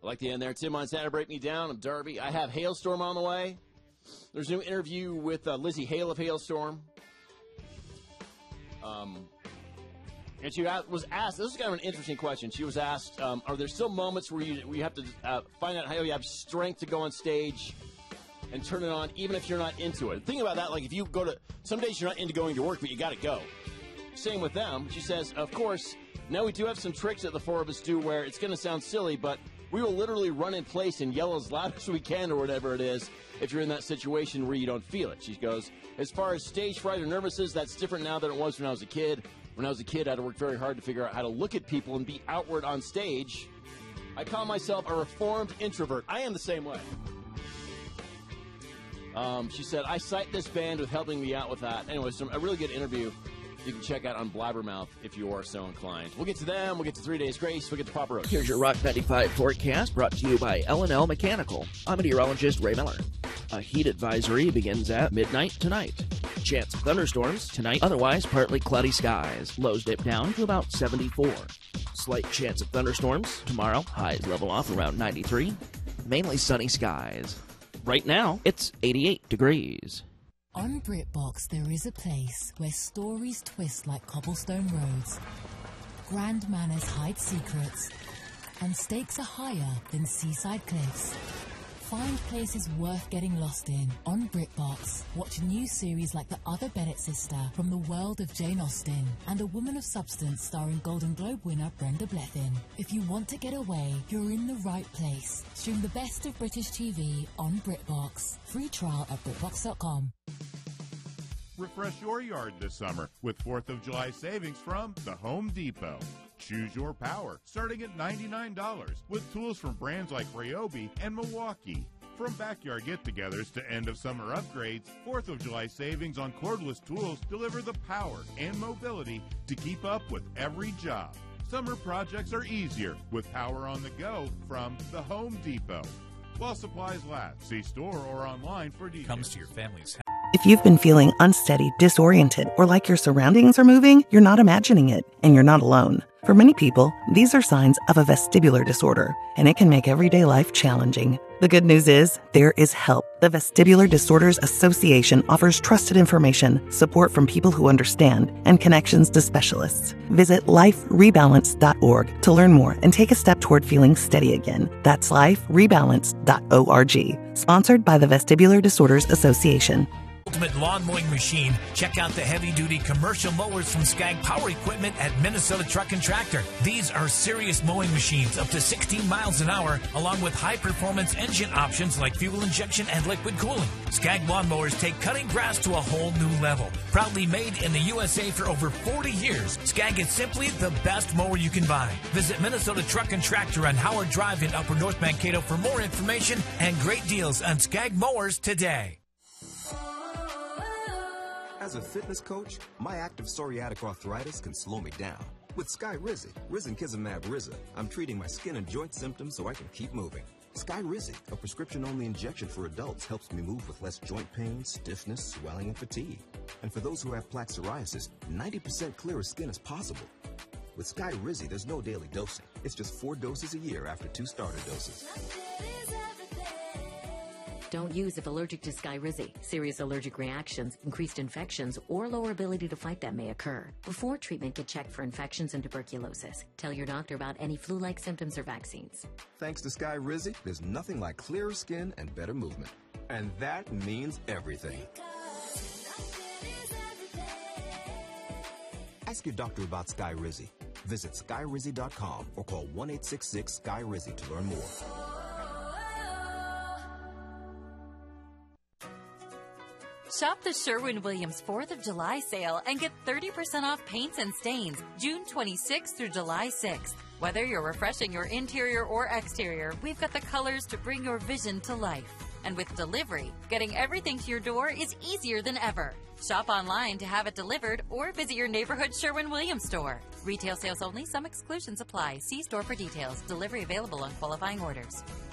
Like the end there. Tim Montana, Break Me Down. I'm Darby. I have Hailstorm on the way. There's a new interview with Lizzie Hale of Hailstorm. And she was asked, this is kind of an interesting question. She was asked, are there still moments where you have to find out how you have strength to go on stage and turn it on, even if you're not into it? Think about that, like if you go to, some days you're not into going to work, but you got to go. Same with them. She says, of course, now we do have some tricks that the four of us do where it's going to sound silly, but we will literally run in place and yell as loud as we can or whatever it is if you're in that situation where you don't feel it. She goes, as far as stage fright or nervousness, that's different now than it was when I was a kid. When I was a kid, I had to work very hard to figure out how to look at people and be outward on stage. I call myself a reformed introvert. I am the same way. She said, I cite this band with helping me out with that. Anyway, so a really good interview you can check out on Blabbermouth if you are so inclined. We'll get to them. We'll get to 3 Days Grace. We'll get to Papa Roach. Here's your Rock 95 forecast brought to you by L&L Mechanical. I'm meteorologist Ray Miller. A heat advisory begins at midnight tonight. Chance of thunderstorms tonight, otherwise partly cloudy skies. Lows dip down to about 74. Slight chance of thunderstorms tomorrow. Highs level off around 93. Mainly sunny skies. Right now, it's 88 degrees. On BritBox, there is a place where stories twist like cobblestone roads, grand manners hide secrets, and stakes are higher than seaside cliffs. Find places worth getting lost in on BritBox. Watch a new series like The Other Bennett Sister from the world of Jane Austen and A Woman of Substance starring Golden Globe winner Brenda Blethyn. If you want to get away, you're in the right place. Stream the best of British TV on BritBox. Free trial at BritBox.com. Refresh your yard this summer with 4th of July savings from the Home Depot. Choose your power, starting at $99, with tools from brands like Ryobi and Milwaukee. From backyard get-togethers to end-of-summer upgrades, 4th of July savings on cordless tools deliver the power and mobility to keep up with every job. Summer projects are easier with power on the go from the Home Depot. While supplies last, see store or online for details. Comes to your family's house. If you've been feeling unsteady, disoriented, or like your surroundings are moving, you're not imagining it, and you're not alone. For many people, these are signs of a vestibular disorder, and it can make everyday life challenging. The good news is, there is help. The Vestibular Disorders Association offers trusted information, support from people who understand, and connections to specialists. Visit liferebalance.org to learn more and take a step toward feeling steady again. That's liferebalance.org. Sponsored by the Vestibular Disorders Association. Ultimate lawn mowing machine. Check out the heavy-duty commercial mowers from Skag Power Equipment at Minnesota Truck and Tractor. These are serious mowing machines up to 16 miles an hour, along with high-performance engine options like fuel injection and liquid cooling. Skag lawnmowers take cutting grass to a whole new level. Proudly made in the USA for over 40 years, Skag is simply the best mower you can buy. Visit Minnesota Truck and Tractor on Howard Drive in Upper North Mankato for more information and great deals on Skag mowers today. As a fitness coach, my active psoriatic arthritis can slow me down. With Skyrizi, Risankizumab Riza, I'm treating my skin and joint symptoms so I can keep moving. Skyrizi, a prescription-only injection for adults, helps me move with less joint pain, stiffness, swelling, and fatigue. And for those who have plaque psoriasis, 90% clearer skin is possible. With Skyrizi, there's no daily dosing. It's just 4 doses a year after 2 starter doses. Don't use if allergic to Skyrizi. Serious allergic reactions, increased infections, or lower ability to fight them may occur. Before treatment, get checked for infections and tuberculosis. Tell your doctor about any flu-like symptoms or vaccines. Thanks to Skyrizi, there's nothing like clearer skin and better movement. And that means everything. Ask your doctor about Skyrizi. Visit Skyrizi.com or call 1-866-SKY-RIZZI to learn more. Shop the Sherwin-Williams 4th of July sale and get 30% off paints and stains June 26th through July 6th. Whether you're refreshing your interior or exterior, we've got the colors to bring your vision to life. And with delivery, getting everything to your door is easier than ever. Shop online to have it delivered or visit your neighborhood Sherwin-Williams store. Retail sales only. Some exclusions apply. See store for details. Delivery available on qualifying orders.